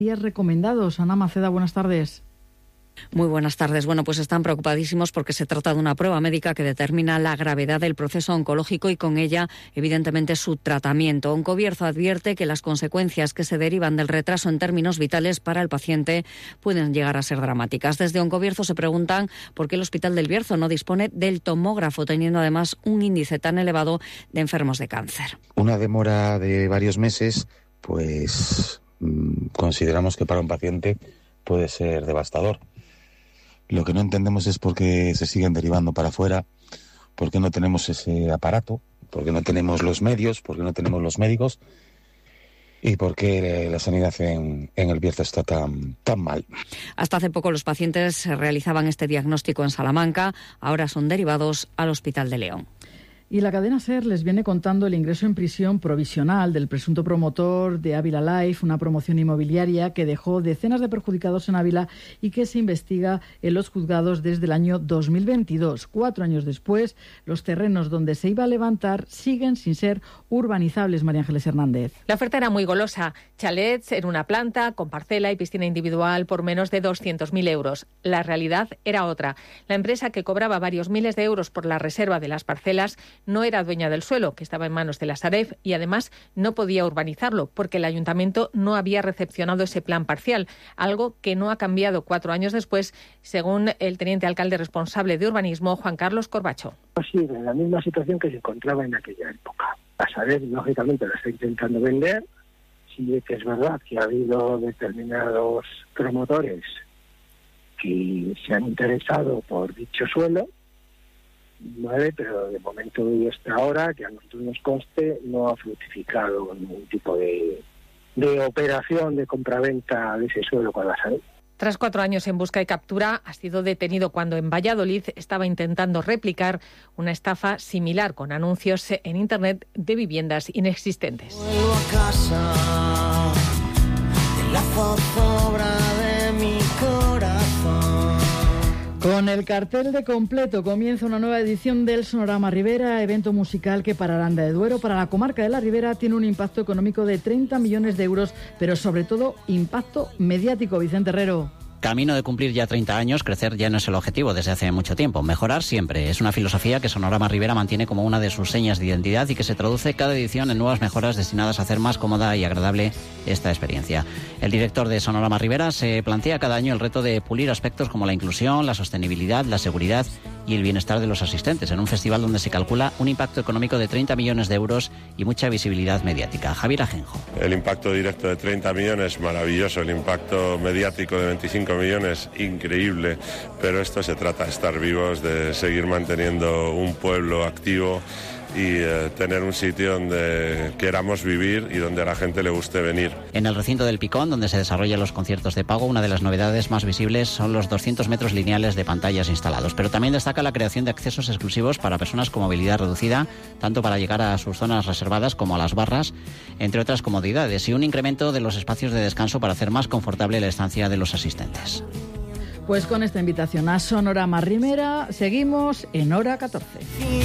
días recomendados. Ana Maceda, buenas tardes. Muy buenas tardes. Bueno, pues están preocupadísimos porque se trata de una prueba médica que determina la gravedad del proceso oncológico y con ella, evidentemente, su tratamiento. Oncobierzo advierte que las consecuencias que se derivan del retraso en términos vitales para el paciente pueden llegar a ser dramáticas. Desde Oncobierzo se preguntan por qué el Hospital del Bierzo no dispone del tomógrafo, teniendo además un índice tan elevado de enfermos de cáncer. Una demora de varios meses, pues consideramos que para un paciente puede ser devastador. Lo que no entendemos es por qué se siguen derivando para afuera, por qué no tenemos ese aparato, por qué no tenemos los medios, por qué no tenemos los médicos y por qué la sanidad en el Bierzo está tan mal. Hasta hace poco los pacientes realizaban este diagnóstico en Salamanca, ahora son derivados al Hospital de León. Y la cadena SER les viene contando el ingreso en prisión provisional del presunto promotor de Ávila Life, una promoción inmobiliaria que dejó decenas de perjudicados en Ávila y que se investiga en los juzgados desde el año 2022. 4 años después, los terrenos donde se iba a levantar siguen sin ser urbanizables. María Ángeles Hernández. La oferta era muy golosa. Chalets en una planta, con parcela y piscina individual por menos de 200.000 euros. La realidad era otra. La empresa que cobraba varios miles de euros por la reserva de las parcelas no era dueña del suelo, que estaba en manos de la Sareb, y además no podía urbanizarlo porque el ayuntamiento no había recepcionado ese plan parcial, algo que no ha cambiado 4 años después, según el teniente alcalde responsable de urbanismo, Juan Carlos Corbacho. Sigue en la misma situación que se encontraba en aquella época. La Sareb, lógicamente, lo está intentando vender. Sí que es verdad que ha habido determinados promotores que se han interesado por dicho suelo, ¿vale? Pero de momento y hasta ahora, que a nosotros nos conste, no ha fructificado ningún tipo de operación de compraventa de ese suelo con la Sareb. Tras 4 años en busca y captura, ha sido detenido cuando en Valladolid estaba intentando replicar una estafa similar con anuncios en Internet de viviendas inexistentes. Vuelvo a casa, de la zozobra de mi corazón. Con el cartel de completo comienza una nueva edición del Sonorama Ribera, evento musical que para Aranda de Duero, para la comarca de la Ribera, tiene un impacto económico de 30 millones de euros, pero sobre todo impacto mediático. Vicente Herrero. Camino de cumplir ya 30 años, crecer ya no es el objetivo desde hace mucho tiempo. Mejorar siempre. Es una filosofía que Sonorama Ribera mantiene como una de sus señas de identidad y que se traduce cada edición en nuevas mejoras destinadas a hacer más cómoda y agradable esta experiencia. El director de Sonorama Ribera se plantea cada año el reto de pulir aspectos como la inclusión, la sostenibilidad, la seguridad y el bienestar de los asistentes, en un festival donde se calcula un impacto económico de 30 millones de euros y mucha visibilidad mediática. Javier Ajenjo. El impacto directo de 30 millones, maravilloso. El impacto mediático de 25 millones, increíble. Pero esto se trata de estar vivos, de seguir manteniendo un pueblo activo y tener un sitio donde queramos vivir y donde a la gente le guste venir. En el recinto del Picón, donde se desarrollan los conciertos de pago, una de las novedades más visibles son los 200 metros lineales de pantallas instalados. Pero también destaca la creación de accesos exclusivos para personas con movilidad reducida, tanto para llegar a sus zonas reservadas como a las barras, entre otras comodidades, y un incremento de los espacios de descanso para hacer más confortable la estancia de los asistentes. Pues con esta invitación a Sonorama Ribera seguimos en hora 14.